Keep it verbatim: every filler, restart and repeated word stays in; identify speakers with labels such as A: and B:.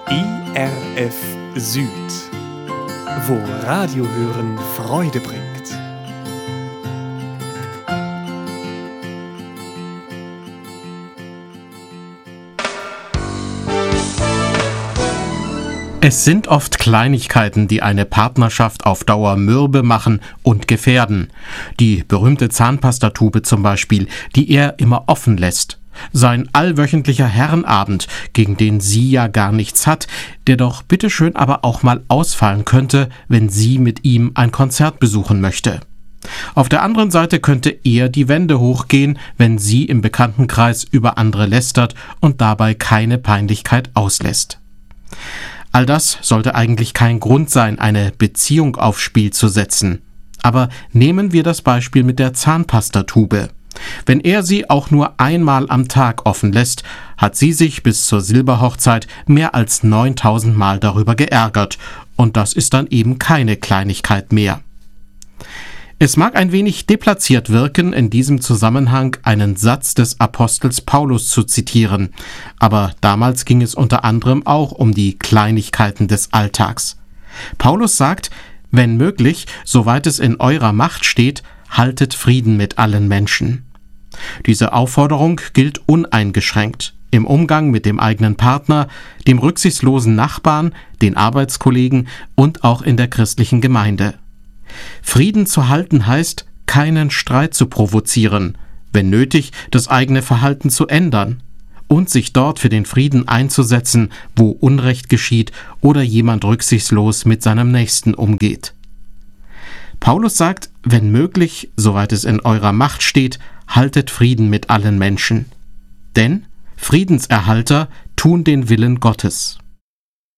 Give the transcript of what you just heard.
A: I R F Süd, wo Radiohören Freude bringt.
B: Es sind oft Kleinigkeiten, die eine Partnerschaft auf Dauer mürbe machen und gefährden. Die berühmte Zahnpastatube zum Beispiel, die er immer offen lässt. Sein allwöchentlicher Herrenabend, gegen den sie ja gar nichts hat, der doch bitteschön aber auch mal ausfallen könnte, wenn sie mit ihm ein Konzert besuchen möchte. Auf der anderen Seite könnte er die Wände hochgehen, wenn sie im Bekanntenkreis über andere lästert und dabei keine Peinlichkeit auslässt. All das sollte eigentlich kein Grund sein, eine Beziehung aufs Spiel zu setzen. Aber nehmen wir das Beispiel mit der Zahnpastatube. Wenn er sie auch nur einmal am Tag offen lässt, hat sie sich bis zur Silberhochzeit mehr als neuntausend Mal darüber geärgert. Und das ist dann eben keine Kleinigkeit mehr. Es mag ein wenig deplatziert wirken, in diesem Zusammenhang einen Satz des Apostels Paulus zu zitieren, aber damals ging es unter anderem auch um die Kleinigkeiten des Alltags. Paulus sagt, wenn möglich, soweit es in eurer Macht steht, haltet Frieden mit allen Menschen. Diese Aufforderung gilt uneingeschränkt im Umgang mit dem eigenen Partner, dem rücksichtslosen Nachbarn, den Arbeitskollegen und auch in der christlichen Gemeinde. Frieden zu halten heißt, keinen Streit zu provozieren, wenn nötig, das eigene Verhalten zu ändern und sich dort für den Frieden einzusetzen, wo Unrecht geschieht oder jemand rücksichtslos mit seinem Nächsten umgeht. Paulus sagt, wenn möglich, soweit es in eurer Macht steht, haltet Frieden mit allen Menschen. Denn Friedenserhalter tun den Willen Gottes.